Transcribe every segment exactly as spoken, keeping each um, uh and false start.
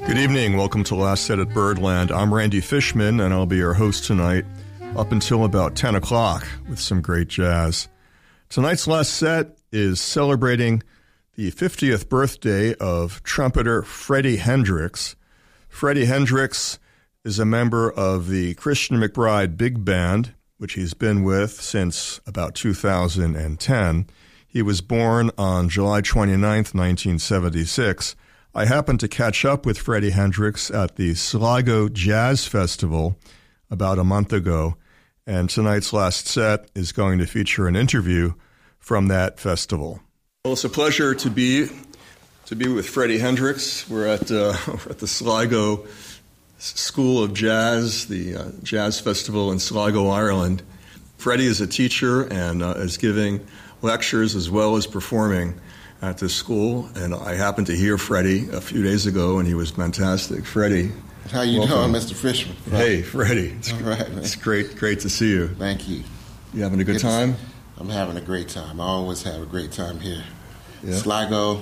Good evening. Welcome to Last Set at Birdland. I'm Randy Fishman, and I'll be your host tonight up until about ten o'clock with some great jazz. Tonight's last set is celebrating the fiftieth birthday of trumpeter Freddie Hendrix. Freddie Hendrix is a member of the Christian McBride Big Band, which he's been with since about two thousand ten. He was born on July twenty-ninth, nineteen seventy-six. I happened to catch up with Freddie Hendrix at the Sligo Jazz Festival about a month ago, and tonight's last set is going to feature an interview from that festival. Well, it's a pleasure to be to be with Freddie Hendrix. We're at uh, we're at the Sligo School of Jazz, the uh, Jazz Festival in Sligo, Ireland. Freddie is a teacher and uh, is giving lectures as well as performing at this school, and I happened to hear Freddie a few days ago, and he was fantastic. Freddie, how you welcome. doing, Mister Fishman? Hey, Freddie. It's, All right, man. It's great, great to see you. Thank you. You having a good It's, time? I'm having a great time. I always have a great time here. Yeah. Sligo,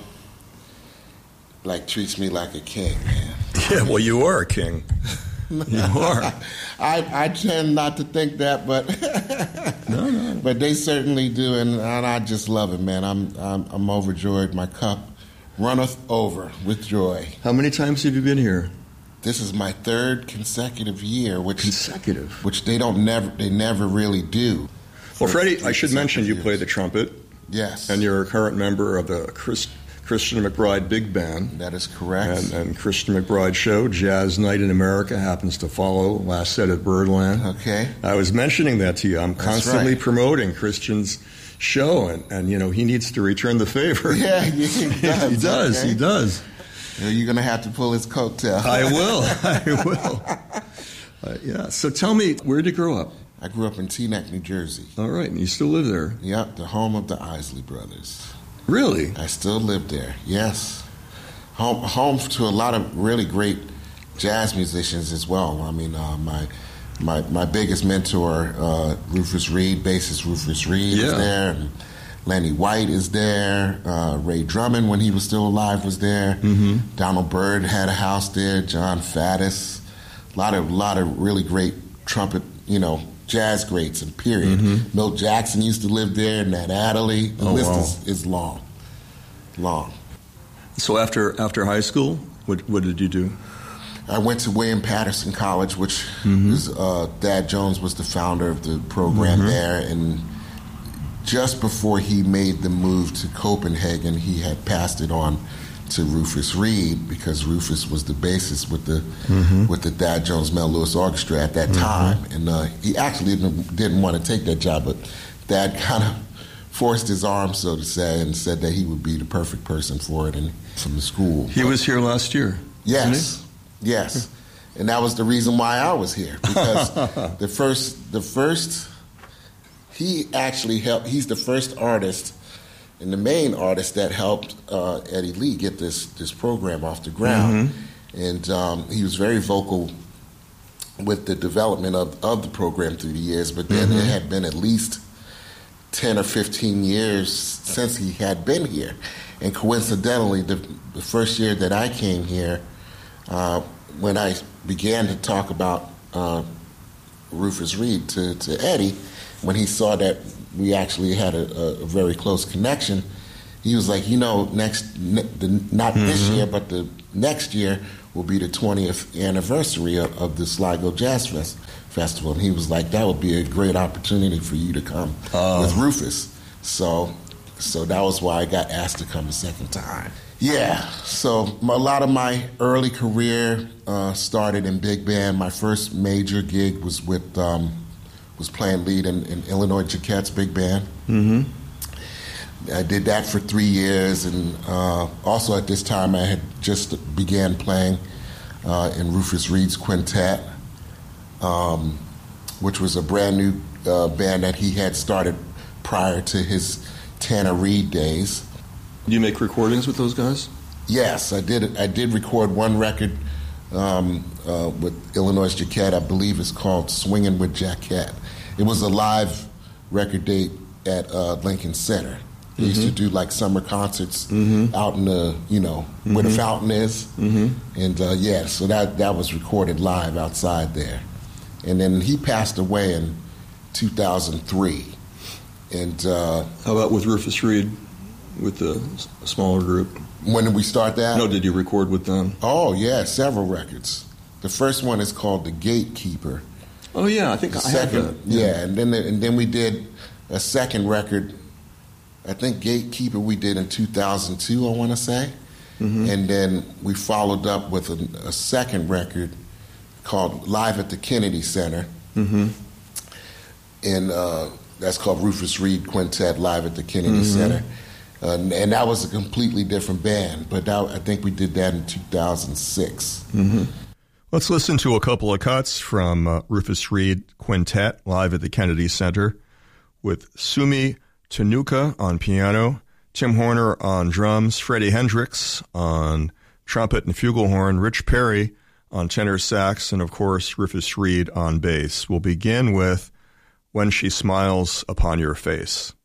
like, treats me like a king, man. Yeah, well, you are a king. You are. I, I tend not to think that, but no, no. But they certainly do, and, and I just love it, man. I'm, I'm I'm overjoyed. My cup runneth over with joy. How many times have you been here? This is my third consecutive year, which consecutive, which they don't never they never really do. Well, Freddie, I should mention you play the trumpet. Yes, and you're a current member of the Chris, Christian McBride Big Band. That is correct. And, and Christian McBride Show, Jazz Night in America, happens to follow Last Set at Birdland. Okay. I was mentioning that to you. I'm That's constantly right. promoting Christian's show, and, and, you know, he needs to return the favor. Yeah, he does. he does, okay. he does. You're going to have to pull his coattail. I will, I will. Uh, yeah, so tell me, where did you grow up? I grew up in Teaneck, New Jersey. All right, and you still live there? Yep, the home of the Isley Brothers. Really? I still live there, yes. Home, home to a lot of really great jazz musicians as well. I mean, uh, my my my biggest mentor, uh, Rufus Reid, bassist Rufus Reid, yeah. is there. And Lenny White is there. Uh, Ray Drummond, when he was still alive, was there. Mm-hmm. Donald Byrd had a house there. John Faddis. A lot of lot of really great trumpet, you know, jazz greats, and period. Mm-hmm. Milt Jackson used to live there, Nat Adderley. The oh, list wow. is, is long, long. So after after high school, what what did you do? I went to William Patterson College, which mm-hmm. is, uh, Thad Jones was the founder of the program mm-hmm. there, and just before he made the move to Copenhagen, he had passed it on to Rufus Reid, because Rufus was the bassist with the mm-hmm. with the Thad Jones Mel Lewis Orchestra at that mm-hmm. time, and uh, he actually didn't, didn't want to take that job, but Thad kind of forced his arm, so to say, and said that he would be the perfect person for it, and from the school. He was here last year. Yes, yes, and that was the reason why I was here, because the first the first he actually helped. He's the first artist and the main artist that helped uh, Eddie Lee get this this program off the ground. Mm-hmm. And um, he was very vocal with the development of, of the program through the years, but then mm-hmm. it had been at least ten or fifteen years since he had been here. And coincidentally, the, the first year that I came here, uh, when I began to talk about uh, Rufus Reid to, to Eddie, when he saw that we actually had a, a very close connection, he was like, you know, next, ne- the, not mm-hmm. this year, but the next year will be the twentieth anniversary of, of the Sligo Jazz Fest, Festival. And he was like, that would be a great opportunity for you to come oh. with Rufus. So so that was why I got asked to come a second time. Yeah, so my, a lot of my early career uh, started in big band. My first major gig was with... Um, was playing lead in, in Illinois Jacquette's big band. Mm-hmm. I did that for three years, and uh, also at this time I had just began playing uh, in Rufus Reid's quintet, um, which was a brand new uh, band that he had started prior to his Tanner Reid days. Do you make recordings with those guys? Yes, I did. I did record one record um, uh, with Illinois Jacquette. I believe it's called "Swinging with Jacquette." It was a live record date at uh, Lincoln Center. They used to do like summer concerts mm-hmm. out in the, you know, mm-hmm. where the fountain is. Mm-hmm. And uh, yeah, so that, that was recorded live outside there. And then he passed away in two thousand three. And uh, how about with Rufus Reid, with the smaller group? When did we start that? No, did you record with them? Oh, yeah, several records. The first one is called The Gatekeeper. Oh, yeah, I think the I second, have that. Yeah, yeah and, then, and then we did a second record. I think Gatekeeper we did in two thousand two, I want to say. Mm-hmm. And then we followed up with a, a second record called Live at the Kennedy Center. Mm-hmm. And uh, that's called Rufus Reid Quintet Live at the Kennedy mm-hmm. Center. Uh, and that was a completely different band, but that, I think we did that in two thousand six. Mm-hmm. Let's listen to a couple of cuts from uh, Rufus Reid Quintet Live at the Kennedy Center with Sumi Tanuka on piano, Tim Horner on drums, Freddie Hendrix on trumpet and flugelhorn, Rich Perry on tenor sax, and of course Rufus Reid on bass. We'll begin with When She Smiles Upon Your Face.